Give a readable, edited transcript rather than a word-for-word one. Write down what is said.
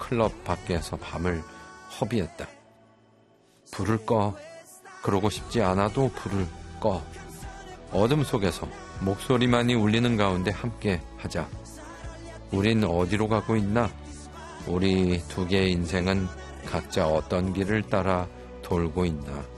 클럽 밖에서 밤을 허비했다. 불을 꺼. 그러고 싶지 않아도 불을 꺼. 어둠 속에서 목소리만이 울리는 가운데 함께 하자. 우린 어디로 가고 있나? 우리 두 개의 인생은 각자 어떤 길을 따라 돌고 있나?